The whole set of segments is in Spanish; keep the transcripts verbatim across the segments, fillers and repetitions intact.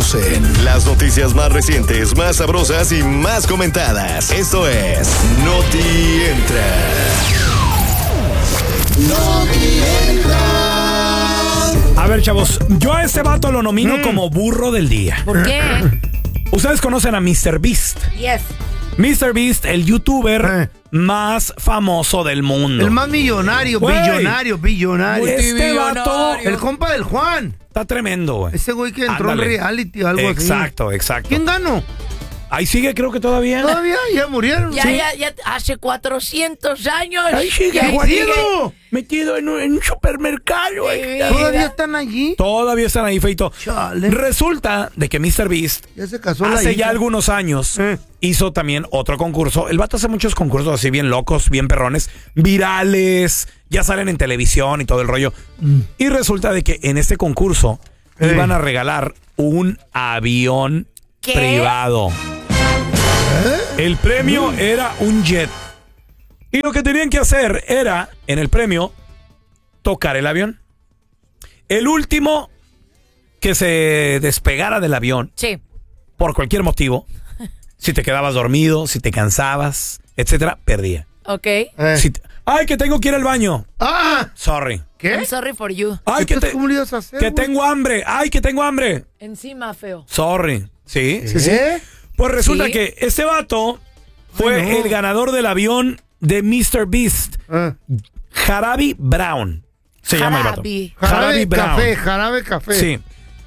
conocen. Las noticias más recientes, más sabrosas y más comentadas. Esto es Noti Entra. Noti Entra. A ver, chavos, yo a este vato lo nomino mm. como burro del día. ¿Por qué? Ustedes conocen a míster Beast. Yes. míster Beast, el youtuber eh. más famoso del mundo. El más millonario, wey. billonario, billonario. Este vato, el compa del Juan. Está tremendo, güey. Ese güey que entró Ándale. en reality o algo exacto, así. Exacto, exacto. ¿Quién ganó? Ahí sigue, creo que todavía. Todavía, ya murieron. Ya, ¿sí? ya, ya, hace cuatrocientos años. Ahí sigue, ahí sigue. Metido en un, en un supermercado. Sí, ¿Todavía están allí? Todavía están ahí, feito. Chale. Resulta de que míster Beast ya se casó hace la ya hija. algunos años eh. hizo también otro concurso. El vato hace muchos concursos así bien locos, bien perrones, virales, ya salen en televisión y todo el rollo. Mm. Y resulta de que en este concurso eh. iban a regalar un avión ¿Qué? privado. ¿Eh? El premio mm. era un jet. Y lo que tenían que hacer era, en el premio, tocar el avión. El último que se despegara del avión, sí. por cualquier motivo, si te quedabas dormido, si te cansabas, etcétera, perdía. Ok. Eh. Si te, ¡ay, que tengo que ir al baño! ¡Ah! Sorry. ¿Qué? I'm sorry for you. ¡Ay, que, te, ¿cómo le ibas a hacer, que güey? tengo hambre! ¡Ay, que tengo hambre! Encima, feo. Sorry. Sí, ¿Eh? sí, sí. Pues resulta ¿Sí? que este vato fue Ay, no. el ganador del avión de míster Beast. Ah. Jarabi Brown. Se Jarabi. llama el vato. Jarabe, Jarabi Brown. Café, Jarabe Café. Sí.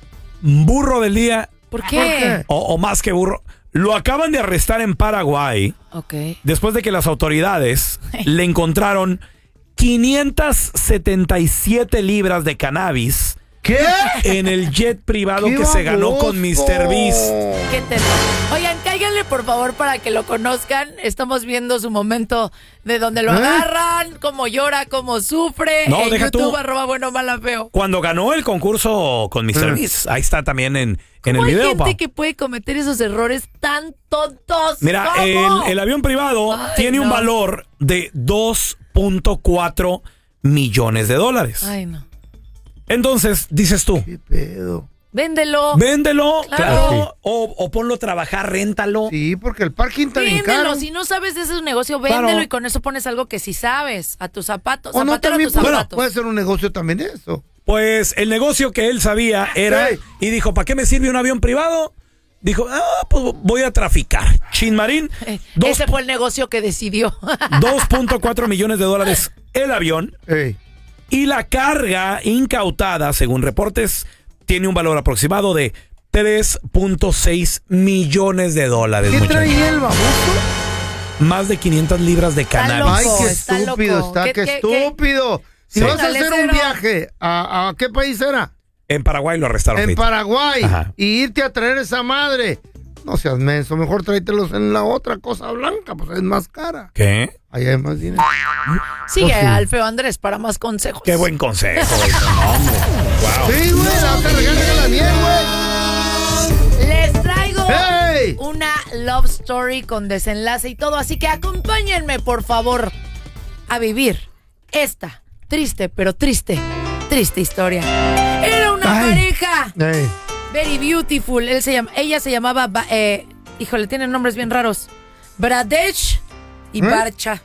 Burro del día. ¿Por qué? ¿Por qué? O, o más que burro. Lo acaban de arrestar en Paraguay. Ok. Después de que las autoridades le encontraron quinientas setenta y siete libras de cannabis. ¿Qué? En el jet privado que baboso. se ganó con míster Beast. ¿Qué te... Oigan, cáiganle por favor para que lo conozcan. Estamos viendo su momento de donde lo ¿Eh? agarran, cómo llora, cómo sufre. No, en deja YouTube, tú. arroba bueno, mala, feo. Cuando ganó el concurso con míster ¿Eh? Beast, ahí está también en, en el hay video. Hay gente pa. que puede cometer esos errores tan tontos. Mira, el, el avión privado Ay, tiene no. un valor de dos punto cuatro millones de dólares. Ay, no. Entonces, dices tú, ¿qué pedo? Véndelo. Véndelo, claro. claro sí. o, o ponlo a trabajar, réntalo. Sí, porque el parking está bien Véndelo. caro. Si no sabes de ese negocio, véndelo Claro. y con eso pones algo que sí sabes. A tus zapatos. O no, Zapatero también a tus puede, zapatos. puede ser un negocio también eso. Pues el negocio que él sabía era, Sí. y dijo, ¿para qué me sirve un avión privado? Dijo, ah, pues voy a traficar. Chin Marín, Eh, dos, ese fue el negocio que decidió. dos punto cuatro millones de dólares el avión. Ey. Y la carga incautada, según reportes, tiene un valor aproximado de tres punto seis millones de dólares. ¿Qué muchachos. traía el baboso? Más de quinientas libras de Está cannabis. loco, Ay, qué está estúpido loco. está, ¿Qué- qué, qué- estúpido. Si Sí. vas a hacer un Fortalecero. viaje, ¿a, a qué país era? En Paraguay lo arrestaron. En Fito. Paraguay. Ajá. Y irte a traer esa madre. No seas menso, mejor tráetelos en la otra cosa blanca, pues es más cara. ¿Qué? Allá hay más dinero. Sigue Oh, sí. al feo Andrés para más consejos. Qué buen consejo. No, hombre. Wow. Sí, güey, la otra regálala bien, güey. Les traigo ¡Hey! una love story con desenlace y todo, así que acompáñenme, por favor, a vivir esta triste, pero triste, triste historia. Era una Ay. pareja Ey. very beautiful. Él se llama, ella se llamaba, Ba- eh, híjole, tienen nombres bien raros. Bradesh y ¿Eh? Barcha.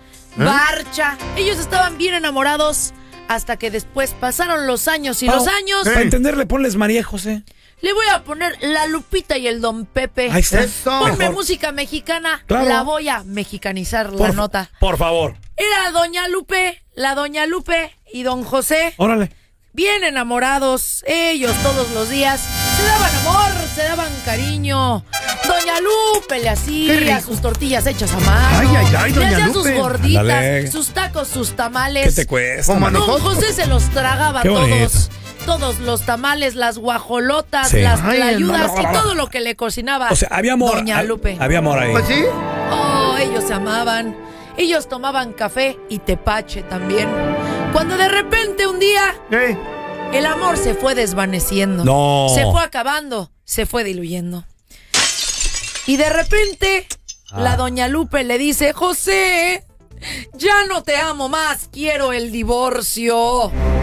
Barcha. Ellos estaban bien enamorados hasta que después pasaron los años y Pau, los años. Para entenderle, ponles María José. Le voy a poner la Lupita y el Don Pepe. Ahí está. Eso. Ponme Mejor. música mexicana. Claro. La voy a mexicanizar la Por, nota. Por favor. Era Doña Lupe, la Doña Lupe y Don José. Órale. Bien enamorados, ellos todos los días. Se daban amor, se daban cariño. Doña Lupe le Qué hacía rico. sus tortillas hechas a mano. Ay, ay, ay, le Doña hacía Lupe. sus gorditas, Ándale. sus tacos, sus ¿Qué tamales. te cuesta? Como a Don nosotros. José se los tragaba Qué bonito. todos. Todos los tamales, las guajolotas, Sí. las Ay, tlayudas hermano. y todo lo que le cocinaba O sea, había amor. Doña ha- Lupe. Había amor ahí. Pues sí. Oh, ellos se amaban. Ellos tomaban café y tepache también. Cuando de repente un día Ey. el amor se fue desvaneciendo. No. Se fue acabando, se fue diluyendo. Y de repente Ah. la Doña Lupe le dice, José, ya no te amo más, quiero el divorcio.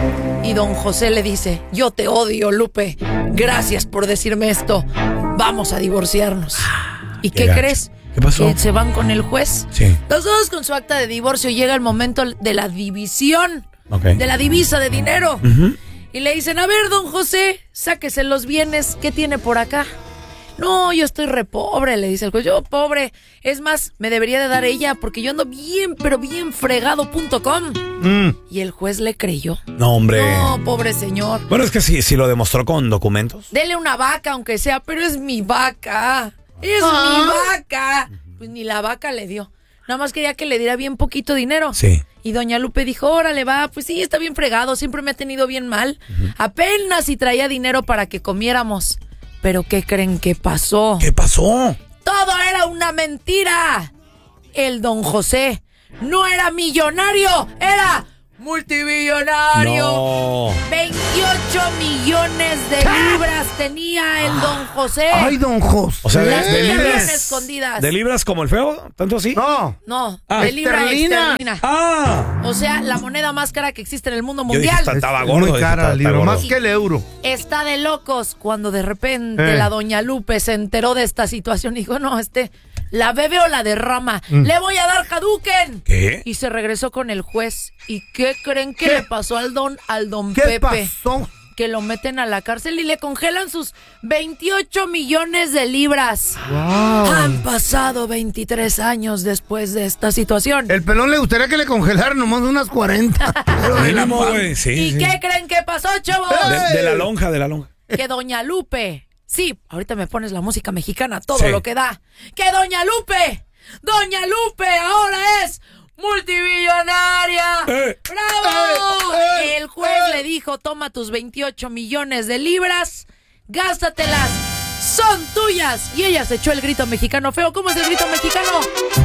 Y don José le dice, yo te odio, Lupe. Gracias por decirme esto. Vamos a divorciarnos. ¿Y qué, qué gacho. crees? ¿Qué pasó? Que se van con el juez. Sí. Los dos con su acta de divorcio. Llega el momento de la división. Okay. De la divisa de dinero. Uh-huh. Y le dicen, a ver, don José, sáquese los bienes. ¿Qué tiene por acá? No, yo estoy re pobre, le dice el juez. Yo pobre. Es más, me debería de dar ella porque yo ando bien, pero bien fregado punto com. Mm. Y el juez le creyó. No, hombre. No, pobre señor. Bueno, es que sí, sí lo demostró con documentos. Dele una vaca, aunque sea, pero es mi vaca. Es Ah. mi vaca. Pues ni la vaca le dio. Nada más quería que le diera bien poquito dinero. Sí. Y doña Lupe dijo, órale, va, pues sí, está bien fregado, siempre me ha tenido bien mal. Uh-huh. Apenas si traía dinero para que comiéramos. Pero ¿qué creen que pasó? ¿Qué pasó? Todo era una mentira. El don José no era millonario, era multimillonario. No. veintiocho millones de libras tenía el don José. Ay, don José. O sea, de, Las de tenía bien libras. escondidas. ¿De libras como el feo? ¿Tanto así? No. No, Ah, de libra esterlina. esterlina. Ah. O sea, la moneda más cara que existe en el mundo Yo dije, mundial. está- estaba Es gordo. muy dije, cara está- el está libro, gordo. más que el euro. Está de locos cuando de repente Eh. la doña Lupe se enteró de esta situación y dijo, no, este, la bebe o la derrama. Mm. Le voy a dar Hadouken. ¿Qué? Y se regresó con el juez. ¿Y qué creen que ¿Qué? le pasó al don, al don ¿Qué Pepe? pasó? Que lo meten a la cárcel y le congelan sus veintiocho millones de libras. Wow. Han pasado veintitrés años después de esta situación. El pelón le gustaría que le congelaran nomás unas cuarenta. Pero de la Mínimo, pan- güey, sí. ¿Y sí. qué creen que pasó, chavos? De, de la lonja, de la lonja. Que doña Lupe, sí, ahorita me pones la música mexicana, todo Sí. lo que da. Que doña Lupe, doña Lupe ahora es multimillonaria. Eh. ¡Bravo! Eh, eh, El juez eh. le dijo, toma tus veintiocho millones de libras, gástatelas, son tuyas. Y ella se echó el grito mexicano feo. ¿Cómo es el grito mexicano?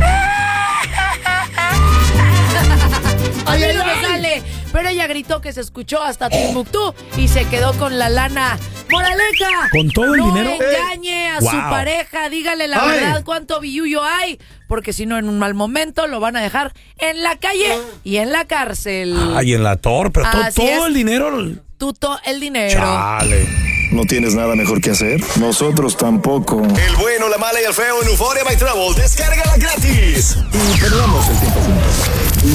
A mí Ay, no ay, me ay. sale. Pero ella gritó que se escuchó hasta Timbuktu y se quedó con la lana. ¡Moraleja! ¿Con todo el no dinero? engañe a Wow. su pareja, dígale la Ay. verdad cuánto billuyo hay, porque si no en un mal momento lo van a dejar en la calle y en la cárcel. Ay, en la torre, pero to- Así todo es. el dinero. Tuto el dinero. Chale. ¿No tienes nada mejor que hacer? Nosotros tampoco. El bueno, la mala y el feo en Euphoria by Travel. Descárgala gratis. Y perdamos el tiempo juntos.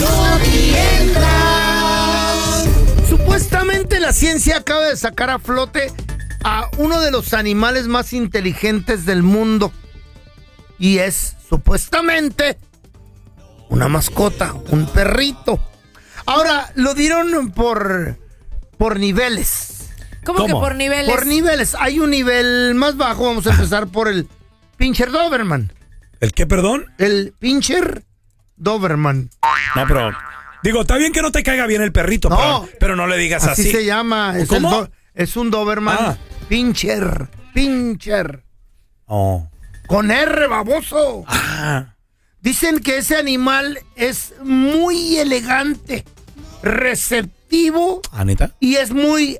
Supuestamente la ciencia acaba de sacar a flote a uno de los animales más inteligentes del mundo. Y es, supuestamente, una mascota, un perrito. Ahora, lo dieron por, por niveles. ¿Cómo, ¿Cómo? que por niveles? Por niveles. Hay un nivel más bajo. Vamos a empezar por el Pinscher Doberman. ¿El qué, perdón? El Pinscher Doberman. No, pero. Digo, está bien que no te caiga bien el perrito, No. pero, pero no le digas Así así. se llama. Es, el ¿Cómo? do- es un Doberman Ah. Pinscher. Pinscher. Oh. Con R, baboso. Ah. Dicen que ese animal es muy elegante, receptivo ¿Anita? y es muy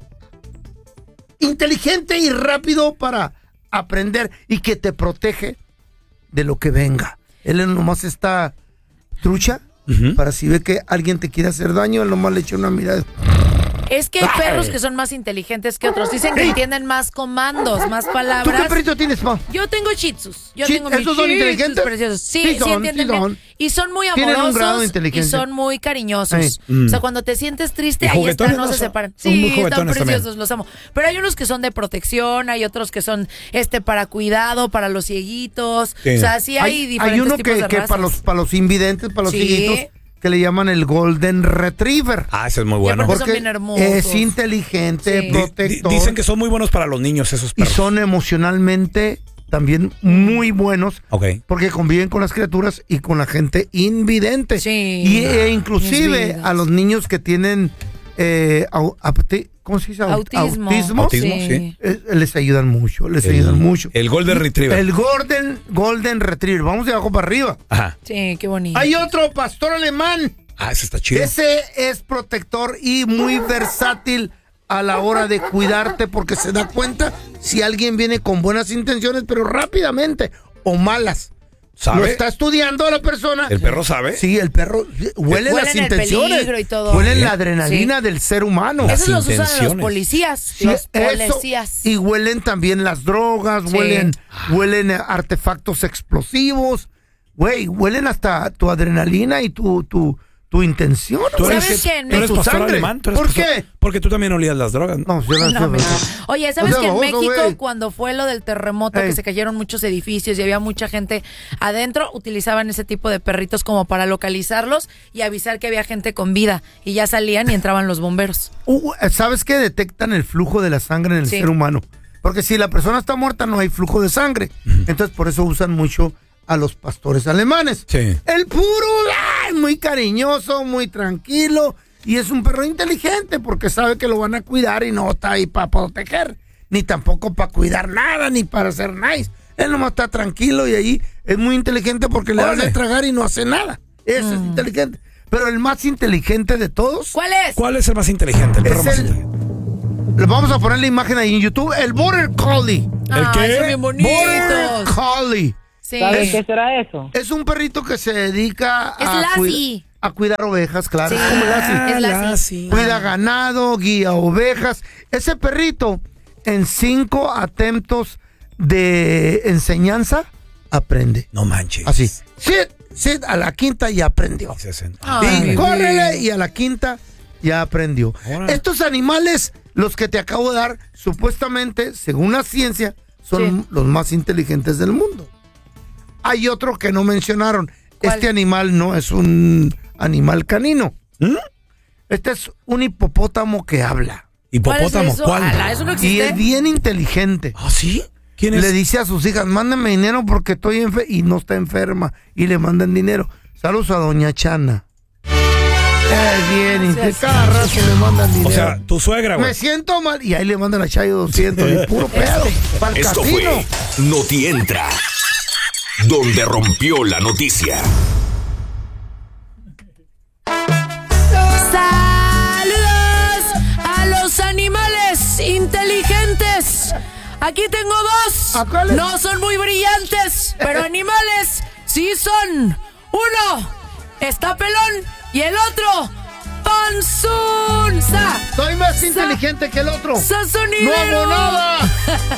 inteligente y rápido para aprender y que te protege de lo que venga. Él nomás está trucha Ujú. para si ve que alguien te quiere hacer daño, él nomás le echa una mirada. Es que hay perros que son más inteligentes que otros. Dicen que Ey. entienden más comandos, más ¿Tú palabras. qué perrito tienes, pa? Yo tengo shih tzus. Yo Shih- tengo mis ¿esos son shih tzus inteligentes? preciosos. Sí, Sí sí, son, entienden sí bien. son. Y son muy Tienen un amorosos. grado de y inteligencia. son muy cariñosos. Mm. O sea, cuando te sientes triste, Y ahí están, juguetones, no ¿no? se Son- separan. son muy Sí, están juguetones también. preciosos, los amo. Pero hay unos que son de protección, hay otros que son este para cuidado, para los cieguitos. Sí. O sea, sí hay, Hay, diferentes hay uno tipos que, de que razas. para los para los invidentes, para los Sí. cieguitos, que le llaman el Golden Retriever. Ah, ese es muy Y bueno. aparte son bien hermosos. es inteligente, Sí. Di- di- protector. dicen que son muy buenos para los niños esos y perros. son emocionalmente también muy buenos Ok. porque conviven con las criaturas y con la gente invidente. Sí. Y e Mis inclusive vidas. a los niños que tienen eh, au- apti- ¿cómo se dice? Au- Autismo. Autismo. Autismo, sí. eh, les ayudan mucho, les El- ayudan mucho. el Golden Retriever. El Golden, Golden Retriever. Vamos de abajo para arriba. Ajá. Sí, qué bonito. Hay otro pastor alemán. Ah, ese está chido. Ese es protector y muy versátil a la hora de cuidarte porque se da cuenta si alguien viene con buenas intenciones, pero rápidamente, o malas. ¿Sabe? Lo está estudiando la persona. ¿El perro sabe? Sí, el perro huele Huelen las el intenciones. peligro y todo. Huele Sí. la adrenalina Sí. del ser humano. Las Esos los usan los intenciones. policías. Sí, los eso, policías. y huelen también las drogas, Sí. huelen, huelen artefactos explosivos. Güey, huelen hasta tu adrenalina y tu, tu, tu intención. ¿Tú güey. eres, ¿Sabes que- qué? tú eres Tu pastor sangre. alemán? ¿Tú eres ¿Por pastor? qué? Porque tú también olías las drogas, ¿no? No, yo no, No, sé, me- güey. Oye, ¿sabes O sea, que en baboso, México, güey. cuando fue lo del terremoto, Ey. que se cayeron muchos edificios y había mucha gente adentro, utilizaban ese tipo de perritos como para localizarlos y avisar que había gente con vida? Y ya salían y entraban los bomberos. Uh, ¿Sabes qué? Detectan el flujo de la sangre en el Sí. ser humano. Porque si la persona está muerta no hay flujo de sangre. Entonces por eso usan mucho a los pastores alemanes. Sí. El puro, ay, muy cariñoso, muy tranquilo. Y es un perro inteligente porque sabe que lo van a cuidar y no está ahí para proteger. Ni tampoco para cuidar nada, ni para ser nice. Él nomás está tranquilo y ahí es muy inteligente porque le dan Órale. de tragar y no hace nada. Ese es inteligente. Pero el más inteligente de todos... ¿Cuál es? ¿Cuál es el más inteligente? El perro Es más el- inteligente. Le vamos a poner la imagen ahí en YouTube. El Border Collie. ¿El Ay, qué? son bien Border bonitos. Collie. Sí. ¿Sabes qué será eso? Es un perrito que se dedica Es a, Lassie. a cuidar ovejas, claro. Sí. Es como Lassie. Es Lassie. Ah, Lassie. Cuida ganado, guía ovejas. Ese perrito, en cinco atentos de enseñanza, aprende. No manches. Así. Sit, sit, a la quinta ya aprendió. Se hacen- Ay, Y córrele y a la quinta ya aprendió. Órale. Estos animales, los que te acabo de dar, supuestamente, según la ciencia, son Sí. los más inteligentes del mundo. Hay otro que no mencionaron. ¿Cuál? Este animal no es un animal canino. ¿Mm? Este es un hipopótamo que habla. ¿Hipopótamo? ¿Cuál es eso? ¿Cuál? Ala, ¿eso no Y existe? es bien inteligente. ¿Ah, sí? ¿Quién es? Le dice a sus hijas, mándenme dinero porque estoy enferma. Y no está enferma. Y le mandan dinero. Saludos a doña Chana. Es bien inteligente. Cada rato le mandan dinero. O sea, tu suegra, güey. Me siento mal. Y ahí le mandan a Chayo doscientos. Y puro pedo. Para el Esto casino. fue Noti Entra, donde rompió la noticia. ¡Saludos a los animales inteligentes! Aquí tengo dos. ¿A cuáles? No son muy brillantes, pero animales sí son. Uno está pelón y el otro panzón. Sa, Soy más sa- inteligente que el otro. Sazonidero. ¡No hago nada!